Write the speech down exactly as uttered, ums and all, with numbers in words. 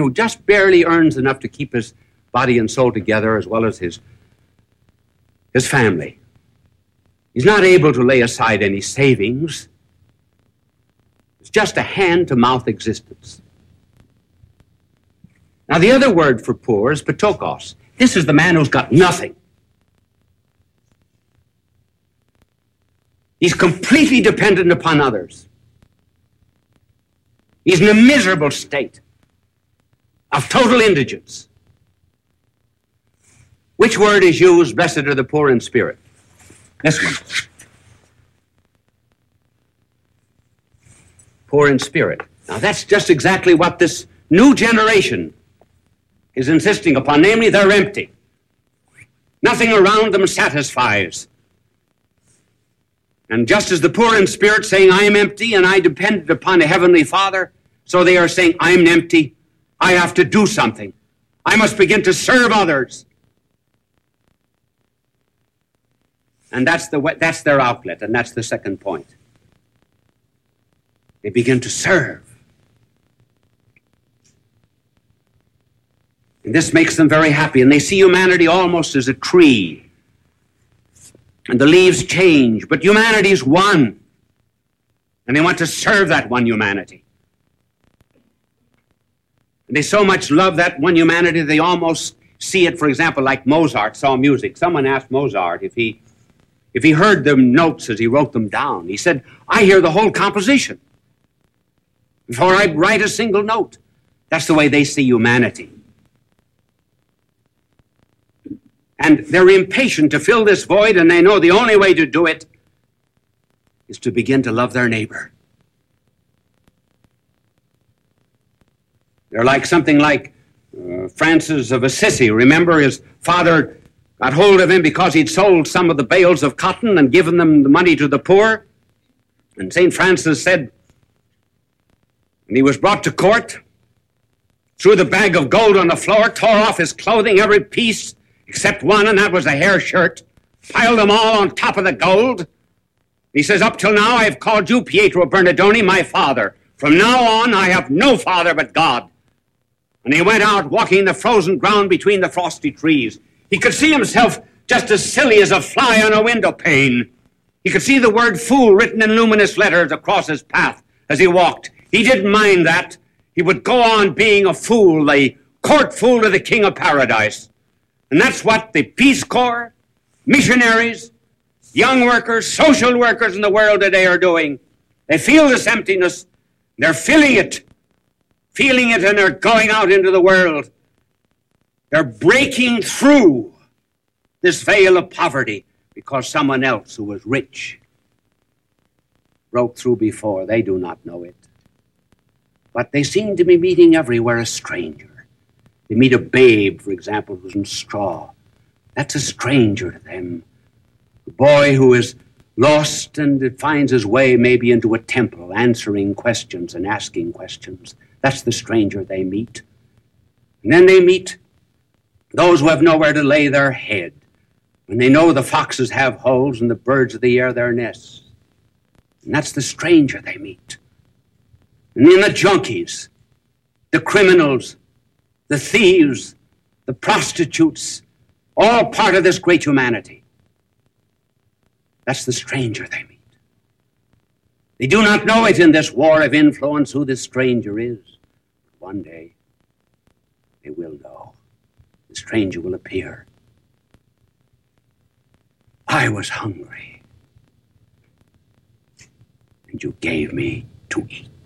who just barely earns enough to keep his body and soul together as well as his, his family. He's not able to lay aside any savings. It's just a hand-to-mouth existence. Now, the other word for poor is patokos. This is the man who's got nothing. He's completely dependent upon others. He's in a miserable state of total indigence. Which word is used, blessed are the poor in spirit? This one. Poor in spirit. Now that's just exactly what this new generation is insisting upon, namely they're empty. Nothing around them satisfies. And just as the poor in spirit saying, I am empty and I depend upon a heavenly Father, so they are saying, I'm empty, I have to do something. I must begin to serve others. And that's the way, that's their outlet, and that's the second point. They begin to serve. And this makes them very happy, and they see humanity almost as a tree. And the leaves change, but humanity is one. And they want to serve that one humanity. And they so much love that one humanity, they almost see it, for example, like Mozart saw music. Someone asked Mozart if he, if he heard the notes as he wrote them down. He said, I hear the whole composition before I write a single note. That's the way they see humanity. And they're impatient to fill this void, and they know the only way to do it is to begin to love their neighbor. They're like something like uh, Francis of Assisi. Remember, his father got hold of him because he'd sold some of the bales of cotton and given them the money to the poor. And Saint Francis said, and he was brought to court, threw the bag of gold on the floor, tore off his clothing, every piece, except one, and that was a hair shirt, piled them all on top of the gold. He says, up till now I have called you, Pietro Bernardoni, my father. From now on I have no father but God. And he went out walking the frozen ground between the frosty trees. He could see himself just as silly as a fly on a window pane. He could see the word fool written in luminous letters across his path as he walked. He didn't mind that. He would go on being a fool, the court fool to the King of Paradise. And that's what the Peace Corps, missionaries, young workers, social workers in the world today are doing. They feel this emptiness. They're feeling it. Feeling it, and they're going out into the world. They're breaking through this veil of poverty because someone else who was rich broke through before. They do not know it. But they seem to be meeting everywhere a stranger. They meet a babe, for example, who's in straw. That's a stranger to them. A boy who is lost and finds his way maybe into a temple, answering questions and asking questions. That's the stranger they meet. And then they meet those who have nowhere to lay their head, when they know the foxes have holes and the birds of the air their nests. And that's the stranger they meet. And then the junkies, the criminals, the thieves, the prostitutes, all part of this great humanity. That's the stranger they meet. They do not know it in this war of influence who this stranger is. One day, they will know. The stranger will appear. I was hungry, and you gave me to eat.